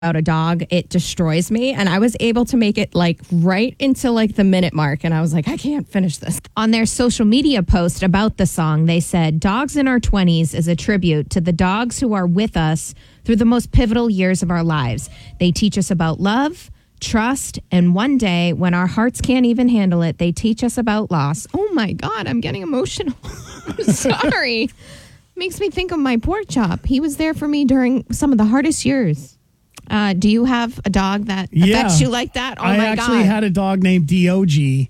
about a dog, it destroys me. And I was able to make it like right into like the minute mark. And I was like, I can't finish this. On their social media post about the song, they said, Dogs in Our 20s is a tribute to the dogs who are with us through the most pivotal years of our lives. They teach us about love, trust, and one day when our hearts can't even handle it, they teach us about loss. Oh my God, I'm getting emotional. I'm sorry. Makes me think of my pork chop. He was there for me during some of the hardest years. Do you have a dog that affects you like that? Oh, my God. I actually had a dog named D.O.G.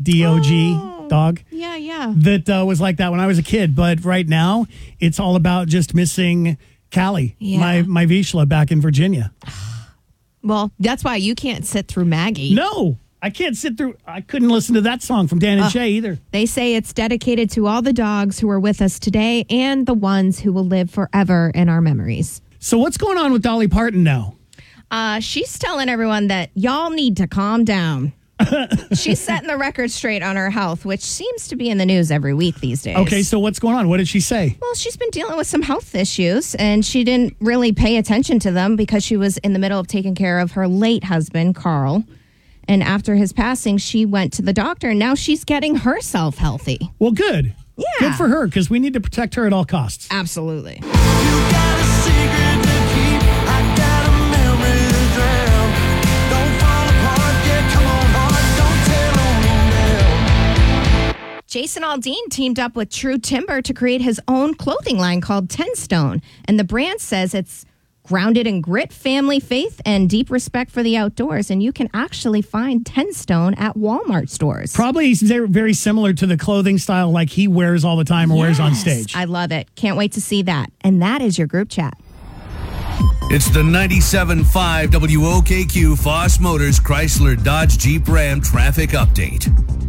Dog. Yeah. That was like that when I was a kid. But right now, it's all about just missing Callie, my Vizsla back in Virginia. Well, that's why you can't sit through Maggie. No, I can't sit through. I couldn't listen to that song from Dan and Shay either. They say it's dedicated to all the dogs who are with us today and the ones who will live forever in our memories. So what's going on with Dolly Parton now? She's telling everyone that y'all need to calm down. She's setting the record straight on her health, which seems to be in the news every week these days. Okay, so what's going on? What did she say? Well, she's been dealing with some health issues, and she didn't really pay attention to them because she was in the middle of taking care of her late husband, Carl. And after his passing, she went to the doctor, and now she's getting herself healthy. Well, good. Yeah. Good for her, because we need to protect her at all costs. Absolutely. You got a secret to keep. I got a memory to drown. Don't fall apart. Yeah, come on, heart. Don't tell on me now. Jason Aldean teamed up with True Timber to create his own clothing line called 10 Stone. And the brand says it's grounded in grit, family, faith, and deep respect for the outdoors. And you can actually find 10 Stone at Walmart stores. Probably very similar to the clothing style like he wears all the time or wears on stage. I love it. Can't wait to see that. And that is your group chat. It's the 97.5 WOKQ Foss Motors Chrysler Dodge Jeep Ram traffic update.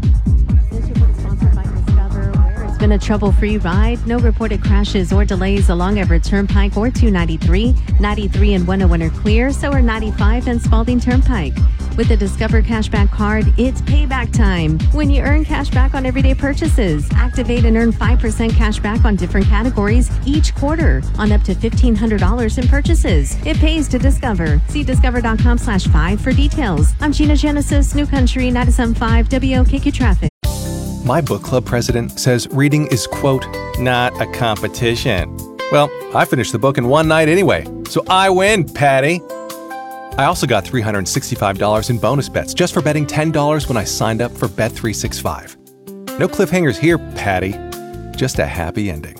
It's been a trouble-free ride. No reported crashes or delays along Everett Turnpike or 293. 93 and 101 are clear, so are 95 and Spalding Turnpike. With the Discover Cashback card, it's payback time. When you earn cash back on everyday purchases, activate and earn 5% cash back on different categories each quarter on up to $1,500 in purchases. It pays to Discover. See discover.com/5 for details. I'm Gina Genesis, New Country 97.5 WOKQ Traffic. My book club president says reading is, quote, not a competition. Well, I finished the book in one night anyway, so I win, Patty. I also got $365 in bonus bets just for betting $10 when I signed up for Bet365. No cliffhangers here, Patty. Just a happy ending.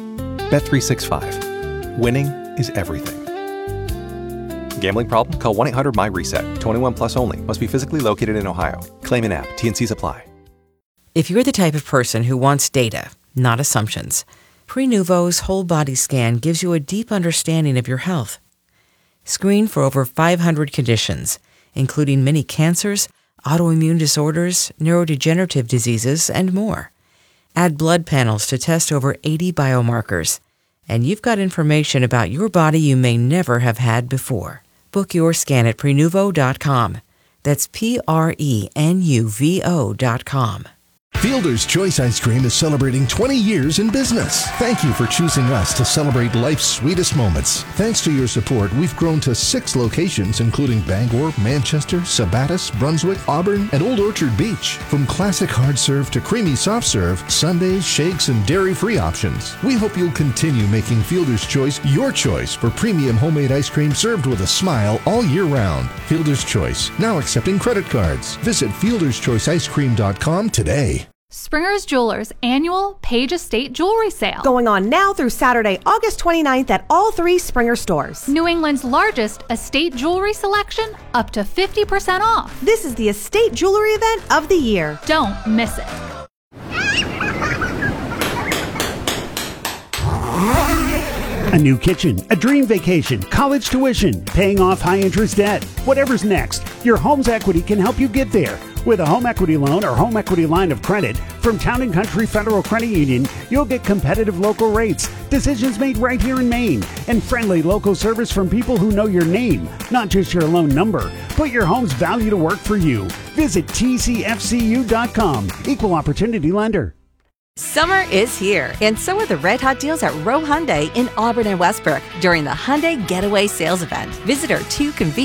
Bet365. Winning is everything. Gambling problem? Call 1-800-MY-RESET. 21 plus only. Must be physically located in Ohio. Claim in app. T&Cs apply. If you're the type of person who wants data, not assumptions, Prenuvo's whole body scan gives you a deep understanding of your health. Screen for over 500 conditions, including many cancers, autoimmune disorders, neurodegenerative diseases, and more. Add blood panels to test over 80 biomarkers, and you've got information about your body you may never have had before. Book your scan at Prenuvo.com. That's Prenuvo.com. Fielder's Choice Ice Cream is celebrating 20 years in business. Thank you for choosing us to celebrate life's sweetest moments. Thanks to your support, we've grown to 6 locations, including Bangor, Manchester, Sabattus, Brunswick, Auburn, and Old Orchard Beach. From classic hard serve to creamy soft serve, sundaes, shakes, and dairy-free options. We hope you'll continue making Fielder's Choice your choice for premium homemade ice cream served with a smile all year round. Fielder's Choice, now accepting credit cards. Visit fielderschoiceicecream.com today. Springer's Jewelers annual Page Estate Jewelry Sale. Going on now through Saturday, August 29th at all 3 Springer stores. New England's largest estate jewelry selection, up to 50% off. This is the estate jewelry event of the year. Don't miss it. A new kitchen, a dream vacation, college tuition, paying off high-interest debt. Whatever's next, your home's equity can help you get there. With a home equity loan or home equity line of credit from Town & Country Federal Credit Union, you'll get competitive local rates, decisions made right here in Maine, and friendly local service from people who know your name, not just your loan number. Put your home's value to work for you. Visit tcfcu.com. Equal Opportunity Lender. Summer is here, and so are the red hot deals at Row Hyundai in Auburn and Westbrook during the Hyundai Getaway Sales Event. Visit our 2 convenient